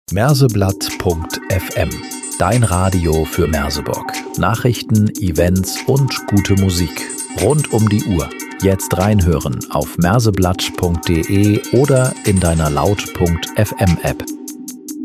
Merseblatt.fm, dein Radio für Merseburg. Nachrichten, Events und gute Musik rund um die Uhr. Jetzt reinhören auf merseblatt.de oder in deiner Laut.fm App.